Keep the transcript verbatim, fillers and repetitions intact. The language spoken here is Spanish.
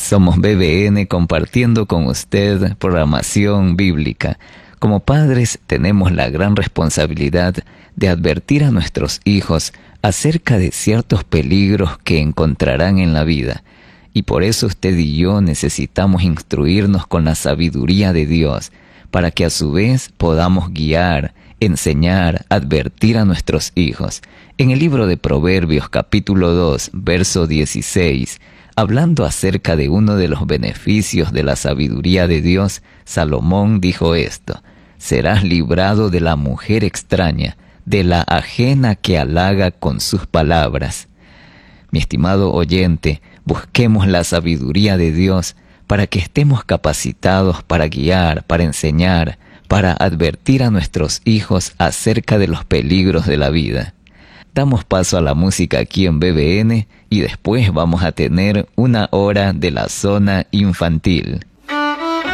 Somos B B N compartiendo con usted programación bíblica. Como padres tenemos la gran responsabilidad de advertir a nuestros hijos acerca de ciertos peligros que encontrarán en la vida. Y por eso usted y yo necesitamos instruirnos con la sabiduría de Dios, para que a su vez podamos guiar, enseñar, advertir a nuestros hijos. En el libro de Proverbios capítulo dos, verso dieciséis, hablando acerca de uno de los beneficios de la sabiduría de Dios, Salomón dijo esto: serás librado de la mujer extraña, de la ajena que halaga con sus palabras. Mi estimado oyente, busquemos la sabiduría de Dios para que estemos capacitados para guiar, para enseñar, para advertir a nuestros hijos acerca de los peligros de la vida. Damos paso a la música aquí en B B N y después vamos a tener una hora de la zona infantil.